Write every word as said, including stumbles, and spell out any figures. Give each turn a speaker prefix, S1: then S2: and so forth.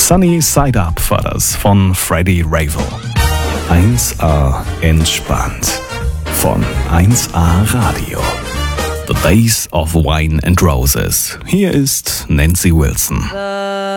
S1: Sunny Side Up war das von Freddie Ravel. eins A entspannt von eins A Radio. The Days of Wine and Roses. Hier ist Nancy Wilson.